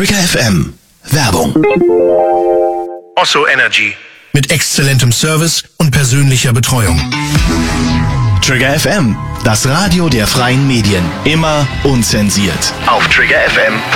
Trigger FM. Werbung. Osso Energy. Mit exzellentem Service und persönlicher Betreuung. Trigger FM, das Radio der freien Medien. Immer unzensiert. Auf Trigger FM.